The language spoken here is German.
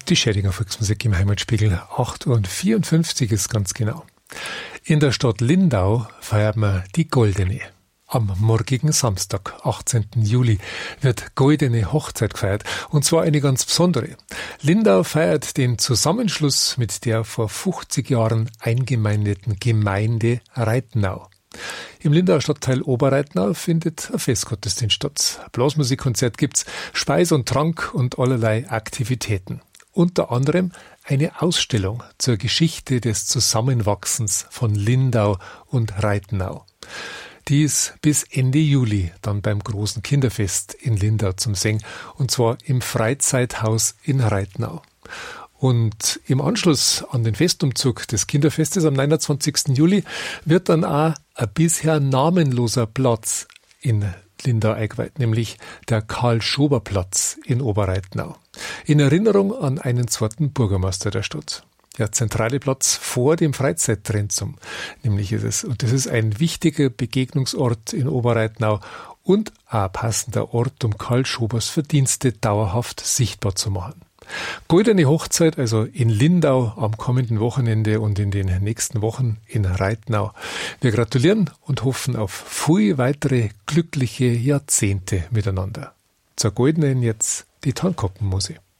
Die Schädinger Volksmusik im Heimatspiegel. 8:54 ist ganz genau. In der Stadt Lindau feiert man die Goldene. Am morgigen Samstag, 18. Juli, wird Goldene Hochzeit gefeiert, und zwar eine ganz besondere. Lindau feiert den Zusammenschluss mit der vor 50 Jahren eingemeindeten Gemeinde Reitnau. Im Lindauer Stadtteil Oberreitnau findet ein Festgottesdienst statt. Ein Blasmusikkonzert gibt's, Speis und Trank und allerlei Aktivitäten. Unter anderem eine Ausstellung zur Geschichte des Zusammenwachsens von Lindau und Reitnau. Die ist bis Ende Juli dann beim großen Kinderfest in Lindau zum Singen, und zwar im Freizeithaus in Reitnau. Und im Anschluss an den Festumzug des Kinderfestes am 29. Juli wird dann auch ein bisher namenloser Platz in Lindau eingeweiht, nämlich der Karl-Schober-Platz in Oberreitnau. In Erinnerung an einen zweiten Bürgermeister der Stadt. Der zentrale Platz vor dem Freizeitzentrum, nämlich ist es. Und das ist ein wichtiger Begegnungsort in Oberreitnau und ein passender Ort, um Karl Schobers Verdienste dauerhaft sichtbar zu machen. Goldene Hochzeit also in Lindau am kommenden Wochenende und in den nächsten Wochen in Reitnau. Wir gratulieren und hoffen auf viele weitere glückliche Jahrzehnte miteinander. Zur Goldenen jetzt die Tarnkoppenmusik.